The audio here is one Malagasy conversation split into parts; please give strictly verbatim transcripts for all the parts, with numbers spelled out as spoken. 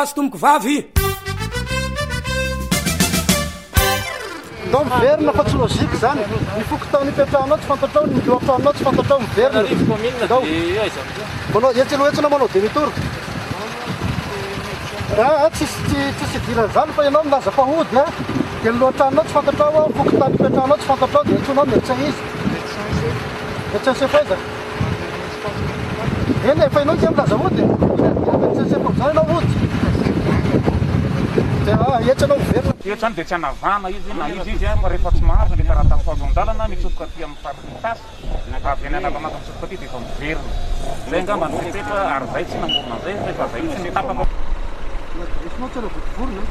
tomboko vavy ndao miverina fa tsy lôzika zany mifoko tao nipetrahanao tsy fantatrao niloatranao tsy fantatrao miverina ndao manao etselo etsina manao demi-tour ah tsisy tsisy idirany zany fa ianao milaza fahody a de niloatranao tsy fantatrao mifoko tao nipetrahanao tsy fantatrao de antsonao médecin izy médecin chef aiza eny fa ianao dia milaza hody médecin chef am'zany ianao hody etsanao miverina eto zany de tsy anavana izy na izy izy rehefa tsy mahazo le karaha tafazon-dalana mitsofoka aty amin'ny fariny tasy avy any anavana mitsofoka aty de efa miverina zay angamba ny fepetra ary zay tsy namorona zay rehefa zay tsy netapako isinao tsara votivorona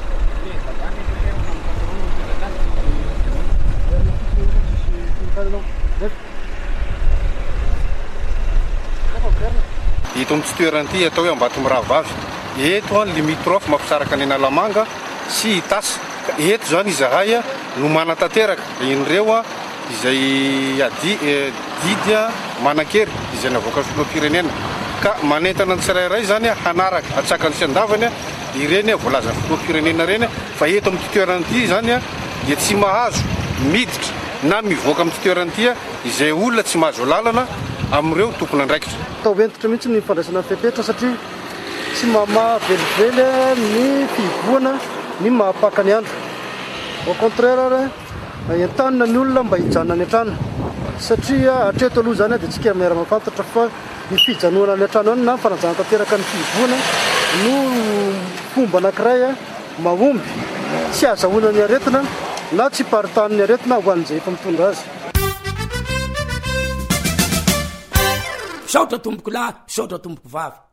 ito amin'ny tsy toerana ity atao hoe ambato miravavy eto a limitrofe mampisaraka ny Analamanga sy Itasy ka eto zany izahay no manatanteraka inireo a izay adi didy a manan-kery izay navoaka filoham-pirenena ka manentana ny tsirairay zany hanaraka atsakany sy andavany a ireny voalaza filoham-pirenena reny fa eto amin'ny toerana ity zany a dia tsy mahazo miditra na mivoaka amin'ny toerana ity izay olona tsy mahazo lalana amin'ireo tompony andraikitra atao entitra mihitsy ny fandraisana fepetra satria tsy mama velively ny fivoana ny mahapaka ny andro au contraire entanina ny olona mba hijanona ny an-trano satria hatreto aloha zany a dia tsika miara mafantatra fa ny fijanoana ny an-trano any na fanajana tanteraka ny fivoana no fomba anankiray a mahomby tsy azahoana ny aretina na tsy paritany ny aretina ho an'izay efa mitondra azy saotra tomboko lahy saotra tomboko vavy